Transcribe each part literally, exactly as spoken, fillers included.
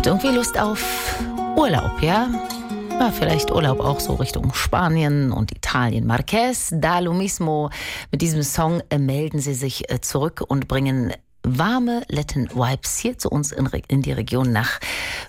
Irgendwie Lust auf Urlaub, ja? Ja, vielleicht Urlaub auch so Richtung Spanien und Italien. Marquez, da lo mismo. Mit diesem Song äh, melden sie sich äh, zurück und bringen warme Latin Vibes hier zu uns in, in die Region nach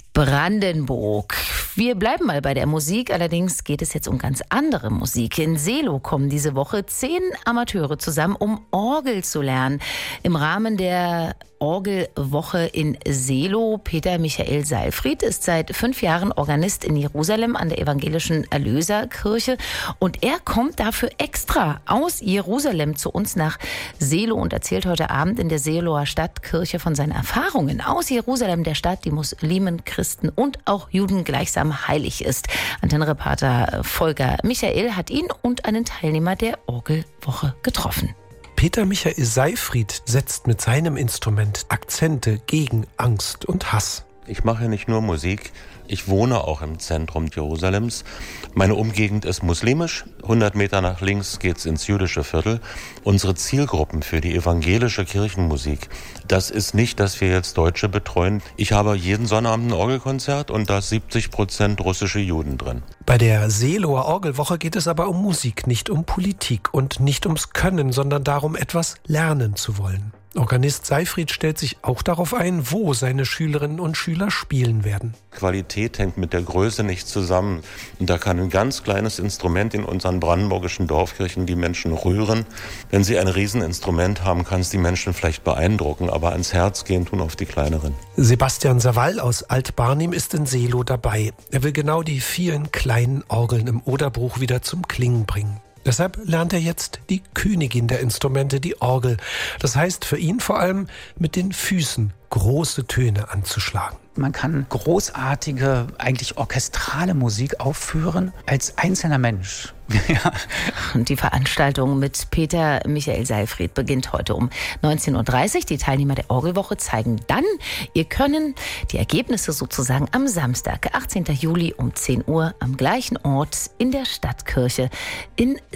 Brandenburg. Wir bleiben mal bei der Musik, allerdings geht es jetzt um ganz andere Musik. In Seelow kommen diese Woche zehn Amateure zusammen, um Orgel zu lernen. Im Rahmen der Orgelwoche in Seelow. Peter Michael Seifried ist seit fünf Jahren Organist in Jerusalem an der evangelischen Erlöserkirche und er kommt dafür extra aus Jerusalem zu uns nach Seelow und erzählt heute Abend in der Seelower Stadtkirche von seinen Erfahrungen aus Jerusalem, der Stadt, die Muslimen, Christen und auch Juden gleichsam heilig ist. Antennenreporter Volker Michael hat ihn und einen Teilnehmer der Orgelwoche getroffen. Peter Michael Seifried setzt mit seinem Instrument Akzente gegen Angst und Hass. Ich mache nicht nur Musik, ich wohne auch im Zentrum Jerusalems. Meine Umgegend ist muslimisch. hundert Meter nach links geht's ins jüdische Viertel. Unsere Zielgruppen für die evangelische Kirchenmusik, das ist nicht, dass wir jetzt Deutsche betreuen. Ich habe jeden Sonnabend ein Orgelkonzert und da ist siebzig Prozent russische Juden drin. Bei der Seelower Orgelwoche geht es aber um Musik, nicht um Politik und nicht ums Können, sondern darum, etwas lernen zu wollen. Organist Seifried stellt sich auch darauf ein, wo seine Schülerinnen und Schüler spielen werden. Qualität hängt mit der Größe nicht zusammen. Und da kann ein ganz kleines Instrument in unseren brandenburgischen Dorfkirchen die Menschen rühren. Wenn sie ein Rieseninstrument haben, kann es die Menschen vielleicht beeindrucken, aber ans Herz gehen tun auf die kleineren. Sebastian Sawall aus Alt-Barnim ist in Seelow dabei. Er will genau die vielen kleinen Orgeln im Oderbruch wieder zum Klingen bringen. Deshalb lernt er jetzt die Königin der Instrumente, die Orgel. Das heißt für ihn vor allem, mit den Füßen große Töne anzuschlagen. Man kann großartige, eigentlich orchestrale Musik aufführen als einzelner Mensch. Ja. Und die Veranstaltung mit Peter Michael Seifried beginnt heute um neunzehn Uhr dreißig. Die Teilnehmer der Orgelwoche zeigen dann ihr Können. Die Ergebnisse sozusagen am Samstag, achtzehnten Juli um zehn Uhr am gleichen Ort in der Stadtkirche in